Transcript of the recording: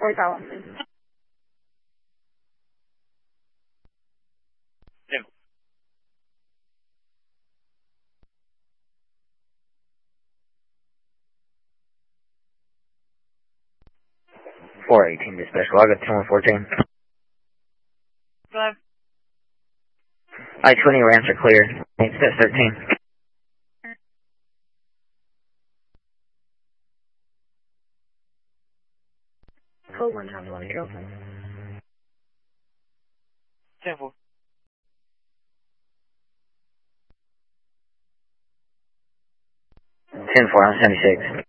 Cortado. 418 dispatch, log at 2114. Go ahead. I-20, your answer clear. It's 13. Hold one time, you want to go? 10-4. 10-4, I'm 76.